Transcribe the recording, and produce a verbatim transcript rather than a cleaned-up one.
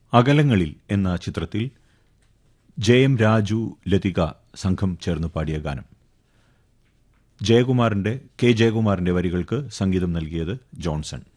അകലങ്ങളിൽ എന്ന ചിത്രത്തിൽ ജയം രാജു ലതിക സംഘം ചേർന്ന് പാടിയ ഗാനം. ജയകുമാറിന്റെ കെ ജയകുമാറിന്റെ വരികൾക്ക് സംഗീതം നൽകിയത് ജോൺസൺ.